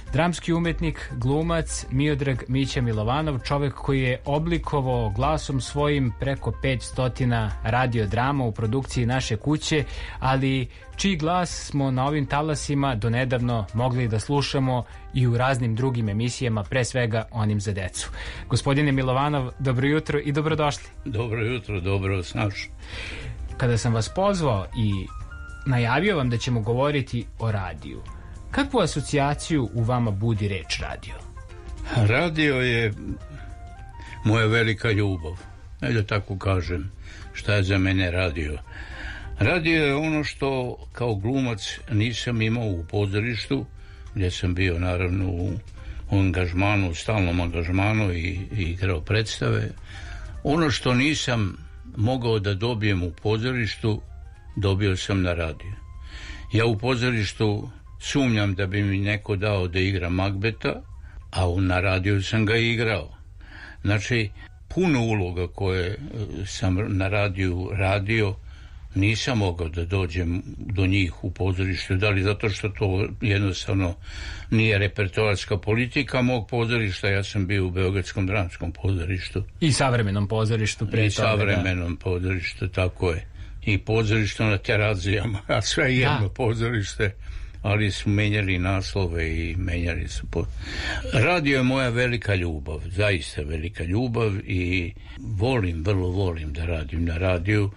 dramski umetnik, glumac Miodrag Mića Milovanov, čovek koji je oblikovao glasom svojim preko 500 radiodrama u produkciji Naše kuće, ali čiji glas smo na ovim talasima donedavno mogli da slušamo i u raznim drugim emisijama, pre svega onim za decu. Gospodine Milovanov, dobro jutro i dobrodošli. Dobro jutro, dobro vas našao. Kada sam vas pozvao i najavio vam da ćemo govoriti o radiju, kakvu asocijaciju u vama budi reč radio? Radio je moja velika ljubav. Da tako kažem, šta je za mene radio. Radio je ono što kao glumac nisam imao u pozorištu, gdje sam bio naravno u angažmanu, stalnom angažmanu i igrao predstave. Ono što nisam mogao da dobijem u pozorištu, dobio sam na radiju. Ja u pozorištu sumnjam da bi mi neko dao da igram Makbeta, a na radiju sam ga igrao. Znači, puno uloga koje sam na radiju radio, nisam mogao da dođem do njih u pozorištu. Da li zato što to jednostavno nije repertoarska politika mog pozorišta, ja sam bio u Beogradskom dramskom pozorištu. I savremenom pozorištu pre toga. I savremenom pozorištu, tako je. I pozorištu na Terazijama, a sve jedno pozorište, ali su menjali naslove i menjali su... Radio je moja velika ljubav, zaista velika ljubav i vrlo volim da radim na radiju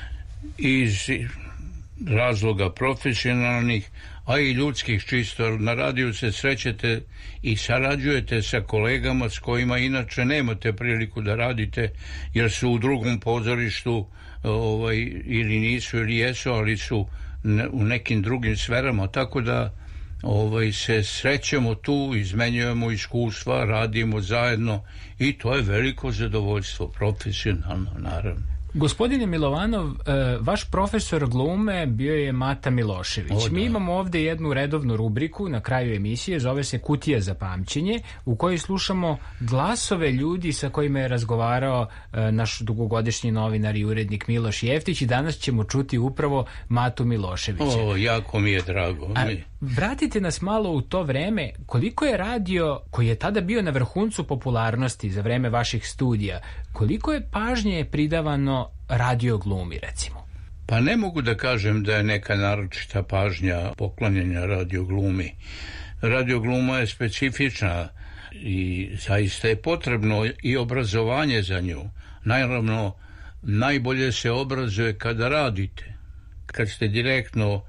iz razloga profesionalnih, a i ljudskih čisto. Na radiju se srećete i sarađujete sa kolegama s kojima inače nemate priliku da radite, jer su u drugom pozorištu ili nisu ili jesu, ali su u nekim drugim sferama, tako da se srećemo tu, izmenjujemo iskustva, radimo zajedno i to je veliko zadovoljstvo, profesionalno naravno. Gospodine Milovanov, vaš profesor glume bio je Mata Milošević. Mi imamo ovde jednu redovnu rubriku na kraju emisije, zove se Kutija za pamćenje, u kojoj slušamo glasove ljudi sa kojima je razgovarao naš dugogodišnji novinar i urednik Miloš Jeftić, i danas ćemo čuti upravo Matu Miloševića. Jako mi je drago. Vratite nas malo u to vreme. Koliko je radio, koji je tada bio na vrhuncu popularnosti za vreme vaših studija, koliko je pažnje pridavano radio glumi, recimo? Pa ne mogu da kažem da je neka naročita pažnja poklonjena radio glumi. Radio gluma je specifična i zaista je potrebno i obrazovanje za nju. Naravno, najbolje se obrazuje kada radite, kad ste direktno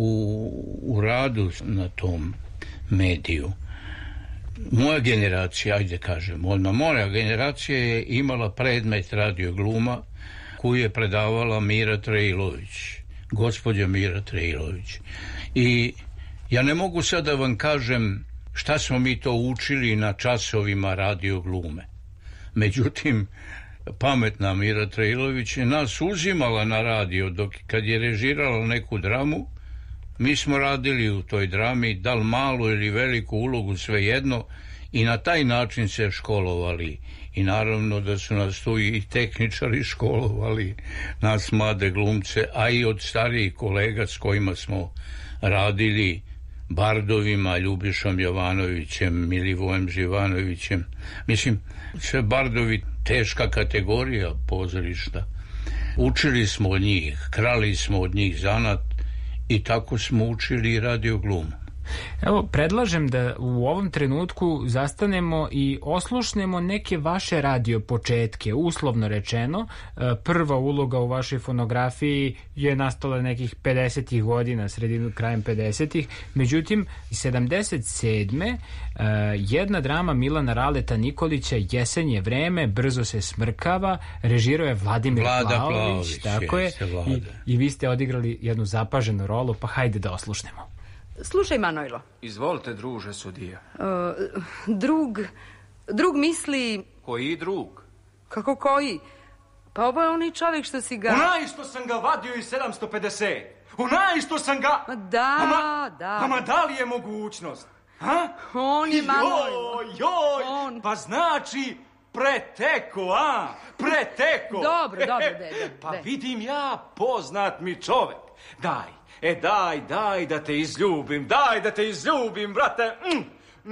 u radu na tom mediju. Moja generacija, moja generacija je imala predmet radio gluma koju je predavala Mira Trailović, gospođa Mira Trailović. I ja ne mogu sad da vam kažem šta smo mi to učili na časovima radio glume. Međutim, pametna Mira Trailović je nas uzimala na radio, dok kad je režirala neku dramu, mi smo radili u toj drami, da li malu ili veliku ulogu, svejedno, i na taj način se školovali. I naravno da su nas tu i tehničari školovali, nas mlade glumce, a i od starijih kolega s kojima smo radili, bardovima, Ljubišom Jovanovićem, Milivojem Živanovićem. Mislim, sve bardovi teška kategorija pozorišta. Učili smo od njih, krali smo od njih zanat, i tako smo učili radio glumu. Evo, predlažem da u ovom trenutku zastanemo i oslušnemo neke vaše radio početke. Uslovno rečeno, prva uloga u vašoj fonografiji je nastala nekih 50-ih godina, krajem 50-ih. Međutim, 77. Jedna drama Milana Raleta Nikolića, Jesen je vreme, brzo se smrkava, režirao je Vladimir Plavović. Tako je. I vi ste odigrali jednu zapaženu rolu, pa hajde da oslušnemo. Slušaj, Manojlo. Izvolite, druže sudija. Drug misli... Koji drug? Kako koji? Pa ovo je onaj čovjek što si ga... Onaj što sam ga vadio iz 750. Onaj što sam ga... Da. Ama da li je mogućnost? Ha? On je Manojlo. Joj, pa znači... Preteko, a? Preteko. Dobro, dede. Pa vidim ja, poznat mi čovek. Daj da te izljubim, brate.